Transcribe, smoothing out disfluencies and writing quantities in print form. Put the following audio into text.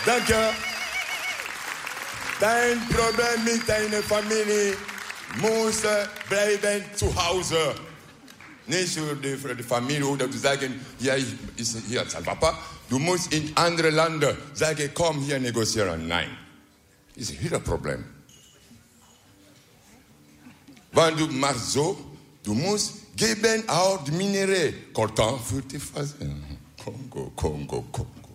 Danke. Dein Problem mit deiner Familie muss bleiben zu Hause. Nicht für die Familie oder zu sagen, ja, ist hier Papa. Du musst in andere Länder sagen, komm hier negozieren. Nein. Das ist wieder ein Problem. Wenn du machst so, du musst geben auch die Minerais. Coltan für die Phase. Kongo, Kongo, Kongo.